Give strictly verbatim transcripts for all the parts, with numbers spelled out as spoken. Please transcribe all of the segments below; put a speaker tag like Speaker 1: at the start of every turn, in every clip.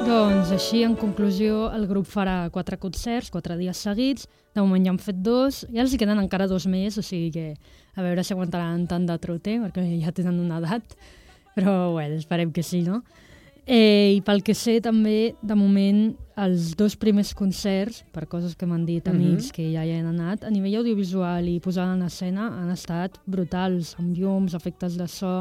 Speaker 1: Doncs així, en conclusió, el grup farà quatre concerts, quatre dies seguits. De moment ja han fet dos, ja els hi queden encara dos més, o sigui que a veure si aguantaran tant de trote, perquè ja tenen una edat, però bueno, esperem que sí, no? Eh, I pel que sé, també, de moment, els dos primers concerts, per coses que m'han dit amics mm-hmm. que ja hi han anat, a nivell audiovisual i posada en escena, han estat brutals, amb llums, efectes de so,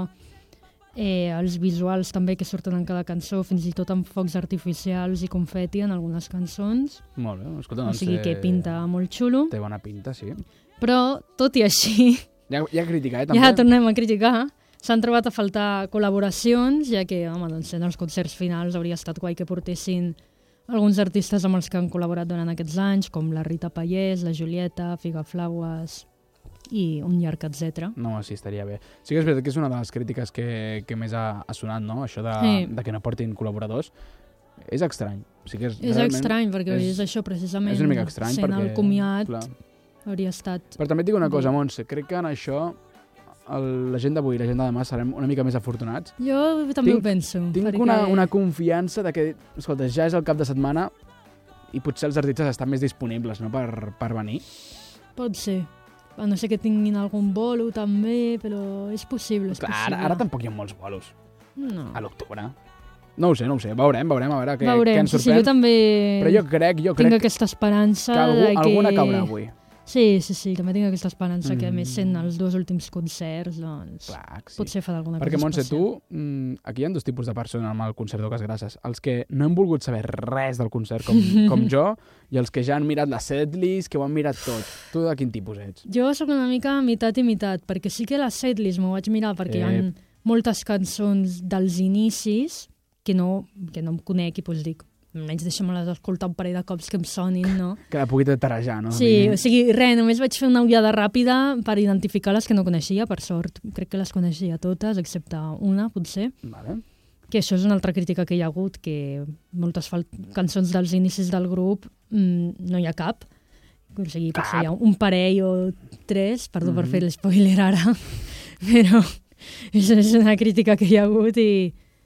Speaker 1: eh, els visuals també que surten en cada cançó, fins i tot amb focs artificials i confeti en algunes cançons.
Speaker 2: Molt bé, escolta,
Speaker 1: o
Speaker 2: doncs...
Speaker 1: sigui que pinta molt xulo.
Speaker 2: Té bona pinta, sí.
Speaker 1: Però, tot i així...
Speaker 2: Ja, ja criticar, eh, també.
Speaker 1: Ja tornem a criticar. S'han trobat a faltar col·laboracions, ja que, home, doncs, en els concerts finals hauria estat guai que portessin alguns artistes amb els que han col·laborat durant aquests anys, com la Rita Pallés, la Julieta, Figaflaues i un llarg etcètera.
Speaker 2: No, sí, estaria bé. Sí que és veritat que és una de les crítiques que, que més ha, ha sonat, no? Això de,
Speaker 1: sí.
Speaker 2: de que no portin col·laboradors. És estrany. O sigui que és,
Speaker 1: és estrany, perquè és, és això, precisament.
Speaker 2: És una mica estrany,
Speaker 1: sent
Speaker 2: perquè...
Speaker 1: el comiat,
Speaker 2: clar.
Speaker 1: hauria estat...
Speaker 2: Però també et dic una cosa, Montse, crec que en això el, la gent d'avui i la gent de demà serem una mica més afortunats.
Speaker 1: Jo també
Speaker 2: tinc,
Speaker 1: ho penso.
Speaker 2: Tinc
Speaker 1: perquè...
Speaker 2: una, una confiança de que, escolta, ja és el cap de setmana i potser els artistes estan més disponibles, no?, per, per venir.
Speaker 1: Pot ser. A no ser que tinguin algun bolo també, però és possible, és
Speaker 2: Clar,
Speaker 1: possible.
Speaker 2: Ara, ara tampoc hi ha molts bolos.
Speaker 1: No.
Speaker 2: A l'octubre. No ho sé, no ho sé. Veurem, veurem, a veure què,
Speaker 1: veurem.
Speaker 2: què ens sorprèn.
Speaker 1: Sí, jo també
Speaker 2: però jo crec, jo crec
Speaker 1: tinc aquesta esperança
Speaker 2: que algú,
Speaker 1: de que...
Speaker 2: alguna caurà avui.
Speaker 1: Sí, sí, sí, també tinc aquesta esperança mm. que, a més, sent els dos últims concerts, doncs,
Speaker 2: Clar, sí.
Speaker 1: potser fa d'alguna
Speaker 2: Perquè,
Speaker 1: cosa
Speaker 2: Montse,
Speaker 1: especial.
Speaker 2: tu, mm, aquí hi ha dos tipus de persones amb el concert d'Oques Grasses. Els que no han volgut saber res del concert, com, com jo, i els que ja han mirat la setlist, que ho han mirat tot. Tu de quin tipus ets?
Speaker 1: Jo sóc una mica mitat i mitat, perquè sí que la setlist m'ho vaig mirar, perquè eh... hi ha moltes cançons dels inicis que no, que no em conec i doncs dic, almenys deixa'm-les escoltar un parell de cops que em sonin, no?
Speaker 2: Que la pugui tarejar, no?
Speaker 1: Sí, o sigui, res, només vaig fer una ullada ràpida per identificar les que no coneixia, per sort. Crec que les coneixia totes, excepte una, potser.
Speaker 2: Vale.
Speaker 1: Que això és una altra crítica que hi ha hagut, que moltes cançons dels inicis del grup mmm, no hi ha cap. O sigui, potser hi ha un parell o tres, perdó mm-hmm. per fer l'espoiler ara, però és una crítica que hi ha hagut i...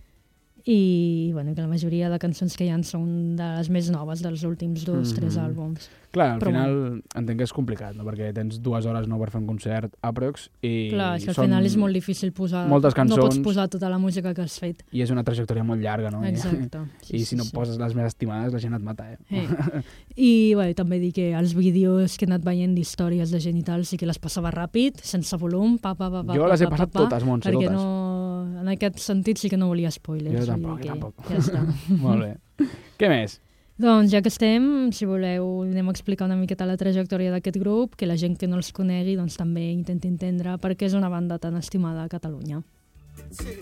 Speaker 1: i bueno, que la majoria de cançons que hi ha són de les més noves dels últims dos, mm-hmm. tres àlbums.
Speaker 2: Clar, al
Speaker 1: però
Speaker 2: final
Speaker 1: bueno.
Speaker 2: entenc que és complicat, no? Perquè tens dues hores no per fer un concert aprox i
Speaker 1: clar, és que al final és molt difícil posar...
Speaker 2: moltes cançons,
Speaker 1: no pots posar tota la música que has fet.
Speaker 2: I és una trajectòria molt llarga, no?
Speaker 1: Exacte.
Speaker 2: Sí, I si sí, no sí. poses les més estimades, la gent et mata, eh?
Speaker 1: eh. I bueno, també dic que els vídeos que he anat veient d'històries de gent i tal, sí que les passava ràpid, sense volum, pa, pa, pa, pa,
Speaker 2: jo
Speaker 1: pa,
Speaker 2: les he
Speaker 1: pa,
Speaker 2: passat
Speaker 1: pa,
Speaker 2: totes, Montse,
Speaker 1: perquè
Speaker 2: totes.
Speaker 1: No, en aquest sentit sí que no volia spoilers.
Speaker 2: Jo tampoc,
Speaker 1: que,
Speaker 2: tampoc.
Speaker 1: Ja està.
Speaker 2: Molt bé. Què més?
Speaker 1: Doncs ja que estem, si voleu, anem a explicar una miqueta la trajectòria d'aquest grup, que la gent que no els conegui doncs, també intenti entendre per què és una banda tan estimada a Catalunya.